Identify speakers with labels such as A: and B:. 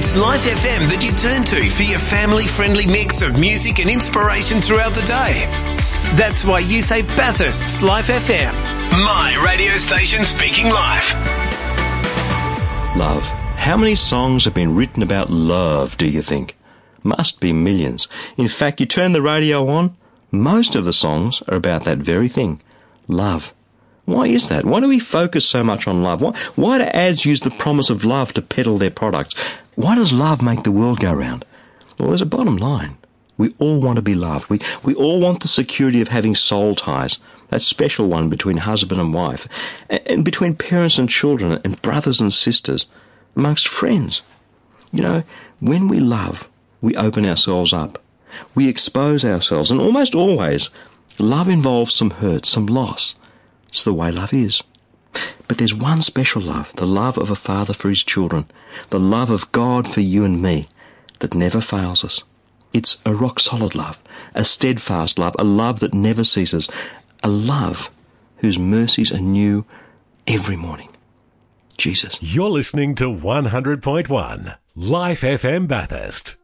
A: is Life FM that you turn to for your family-friendly mix of music and inspiration throughout the day. That's why you say Bathurst's Life FM. My radio station speaking life.
B: Love. How many songs have been written about love, do you think? Must be millions. In fact, you turn the radio on, most of the songs are about that very thing. Love. Why is that? Why do we focus so much on love? Why do ads use the promise of love to peddle their products? Why does love make the world go round? Well, there's a bottom line. We all want to be loved. We all want the security of having soul ties, that special one between husband and wife, and between parents and children, and brothers and sisters, amongst friends. You know, when we love, we open ourselves up. We expose ourselves, and almost always, love involves some hurt, some loss. It's the way love is. But there's one special love, the love of a father for his children, the love of God for you and me, that never fails us. It's a rock-solid love, a steadfast love, a love that never ceases, a love whose mercies are new every morning. Jesus.
C: You're listening to 100.1 Life FM Bathurst.